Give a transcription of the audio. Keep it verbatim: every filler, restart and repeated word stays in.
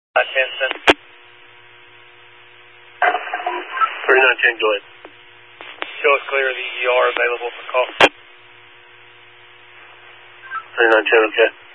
Hanson. thirty-nine ten, go ahead. Show us clear of the E R available for call. thirty-nine ten, okay.